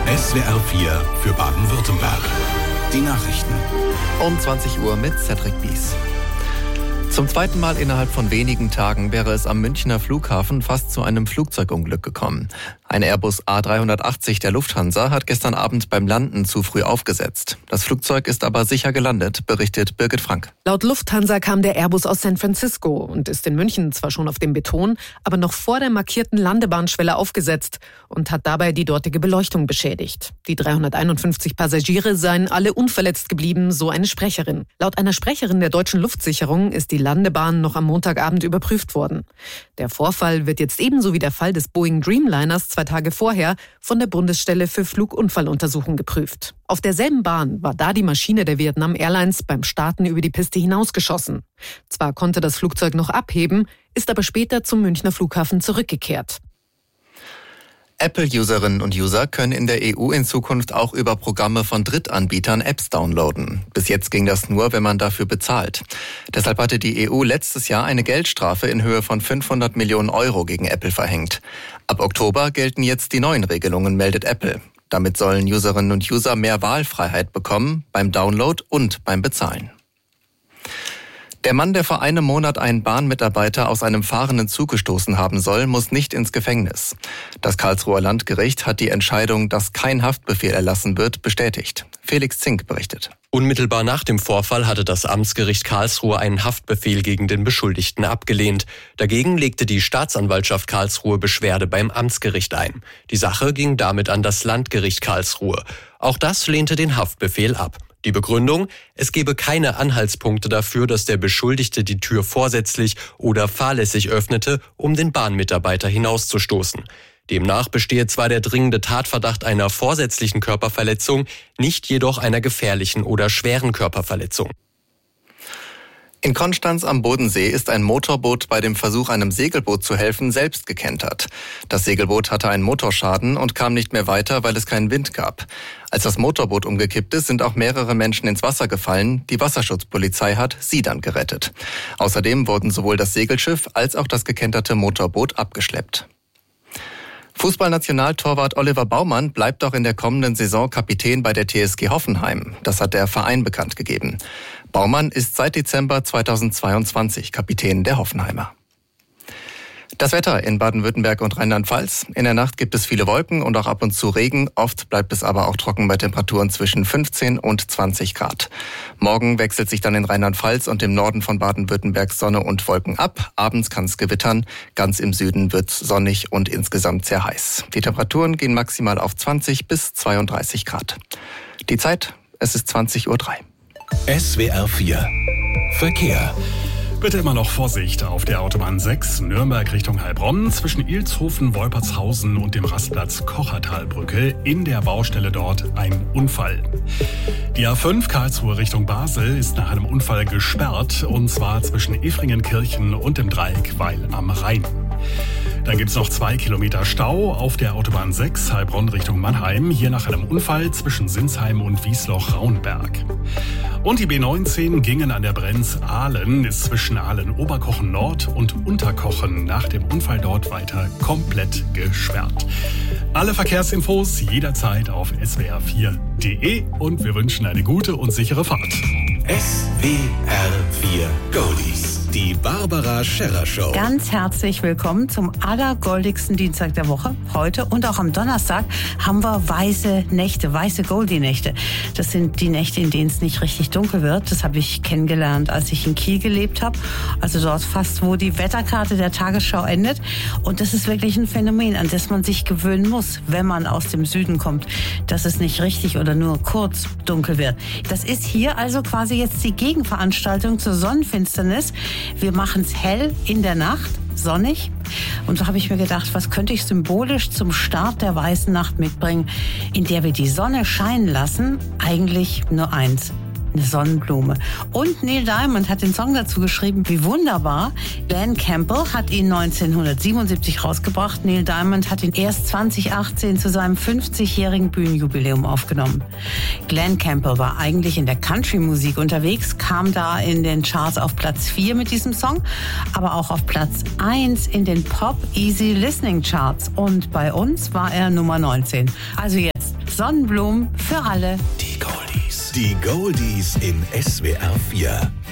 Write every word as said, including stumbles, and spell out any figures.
S W R vier für Baden-Württemberg. Die Nachrichten. Um zwanzig Uhr mit Cedric Bies. Zum zweiten Mal innerhalb von wenigen Tagen wäre es am Münchner Flughafen fast zu einem Flugzeugunglück gekommen. Ein Airbus A dreihundertachtzig der Lufthansa hat gestern Abend beim Landen zu früh aufgesetzt. Das Flugzeug ist aber sicher gelandet, berichtet Birgit Frank. Laut Lufthansa kam der Airbus aus San Francisco und ist in München zwar schon auf dem Beton, aber noch vor der markierten Landebahnschwelle aufgesetzt und hat dabei die dortige Beleuchtung beschädigt. Die dreihunderteinundfünfzig Passagiere seien alle unverletzt geblieben, so eine Sprecherin. Laut einer Sprecherin der deutschen Luftsicherung ist die Landebahn noch am Montagabend überprüft worden. Der Vorfall wird jetzt ebenso wie der Fall des Boeing Dreamliners zwei Tage vorher von der Bundesstelle für Flugunfalluntersuchung geprüft. Auf derselben Bahn war da die Maschine der Vietnam Airlines beim Starten über die Piste hinausgeschossen. Zwar konnte das Flugzeug noch abheben, ist aber später zum Münchner Flughafen zurückgekehrt. Apple-Userinnen und User können in der E U in Zukunft auch über Programme von Drittanbietern Apps downloaden. Bis jetzt ging das nur, wenn man dafür bezahlt. Deshalb hatte die E U letztes Jahr eine Geldstrafe in Höhe von fünfhundert Millionen Euro gegen Apple verhängt. Ab Oktober gelten jetzt die neuen Regelungen, meldet Apple. Damit sollen Userinnen und User mehr Wahlfreiheit bekommen, beim Download und beim Bezahlen. Der Mann, der vor einem Monat einen Bahnmitarbeiter aus einem fahrenden Zug gestoßen haben soll, muss nicht ins Gefängnis. Das Karlsruher Landgericht hat die Entscheidung, dass kein Haftbefehl erlassen wird, bestätigt. Felix Zink berichtet. Unmittelbar nach dem Vorfall hatte das Amtsgericht Karlsruhe einen Haftbefehl gegen den Beschuldigten abgelehnt. Dagegen legte die Staatsanwaltschaft Karlsruhe Beschwerde beim Amtsgericht ein. Die Sache ging damit an das Landgericht Karlsruhe. Auch das lehnte den Haftbefehl ab. Die Begründung: Es gebe keine Anhaltspunkte dafür, dass der Beschuldigte die Tür vorsätzlich oder fahrlässig öffnete, um den Bahnmitarbeiter hinauszustoßen. Demnach bestehe zwar der dringende Tatverdacht einer vorsätzlichen Körperverletzung, nicht jedoch einer gefährlichen oder schweren Körperverletzung. In Konstanz am Bodensee ist ein Motorboot bei dem Versuch, einem Segelboot zu helfen, selbst gekentert. Das Segelboot hatte einen Motorschaden und kam nicht mehr weiter, weil es keinen Wind gab. Als das Motorboot umgekippt ist, sind auch mehrere Menschen ins Wasser gefallen. Die Wasserschutzpolizei hat sie dann gerettet. Außerdem wurden sowohl das Segelschiff als auch das gekenterte Motorboot abgeschleppt. Fußballnationaltorwart Oliver Baumann bleibt auch in der kommenden Saison Kapitän bei der T S G Hoffenheim. Das hat der Verein bekannt gegeben. Baumann ist seit Dezember zweitausendzweiundzwanzig Kapitän der Hoffenheimer. Das Wetter in Baden-Württemberg und Rheinland-Pfalz. In der Nacht gibt es viele Wolken und auch ab und zu Regen. Oft bleibt es aber auch trocken bei Temperaturen zwischen fünfzehn und zwanzig Grad. Morgen wechselt sich dann in Rheinland-Pfalz und im Norden von Baden-Württemberg Sonne und Wolken ab. Abends kann es gewittern. Ganz im Süden wird es sonnig und insgesamt sehr heiß. Die Temperaturen gehen maximal auf zwanzig bis zweiunddreißig Grad. Die Zeit, es ist zwanzig Uhr drei. S W R vier Verkehr. Bitte immer noch Vorsicht auf der Autobahn sechs Nürnberg Richtung Heilbronn zwischen Ilshofen, Wolpertshausen und dem Rastplatz Kochertalbrücke. In der Baustelle dort ein Unfall. Die A fünf Karlsruhe Richtung Basel ist nach einem Unfall gesperrt, und zwar zwischen Efringenkirchen und dem Dreieck Weil am Rhein. Dann gibt es noch zwei Kilometer Stau auf der Autobahn sechs Heilbronn Richtung Mannheim, hier nach einem Unfall zwischen Sinsheim und Wiesloch-Raunberg. Und die B neunzehn Gingen an der Brenz-Ahlen ist zwischen Ahlen-Oberkochen Nord und Unterkochen nach dem Unfall dort weiter komplett gesperrt. Alle Verkehrsinfos jederzeit auf S W R vier punkt de und wir wünschen eine gute und sichere Fahrt. S W R vier Goldies. Die Barbara Scherrer Show. Ganz herzlich willkommen zum allergoldigsten Dienstag der Woche. Heute und auch am Donnerstag haben wir weiße Nächte, weiße Goldie-Nächte. Das sind die Nächte, in denen es nicht richtig dunkel wird. Das habe ich kennengelernt, als ich in Kiel gelebt habe. Also dort fast, wo die Wetterkarte der Tagesschau endet. Und das ist wirklich ein Phänomen, an das man sich gewöhnen muss, wenn man aus dem Süden kommt, dass es nicht richtig oder nur kurz dunkel wird. Das ist hier also quasi jetzt die Gegenveranstaltung zur Sonnenfinsternis. Wir machen es hell in der Nacht, sonnig. Und so habe ich mir gedacht, was könnte ich symbolisch zum Start der weißen Nacht mitbringen, in der wir die Sonne scheinen lassen? Eigentlich nur eins: eine Sonnenblume. Und Neil Diamond hat den Song dazu geschrieben, wie wunderbar. Glenn Campbell hat ihn neunzehnhundertsiebenundsiebzig rausgebracht. Neil Diamond hat ihn erst zweitausendachtzehn zu seinem fünfzigjährigen Bühnenjubiläum aufgenommen. Glenn Campbell war eigentlich in der Country-Musik unterwegs, kam da in den Charts auf Platz vier mit diesem Song, aber auch auf Platz eins in den Pop Easy Listening Charts. Und bei uns war er Nummer neunzehn. Also jetzt Sonnenblumen für alle. Die Goldies. Die Goldies in S W R vier.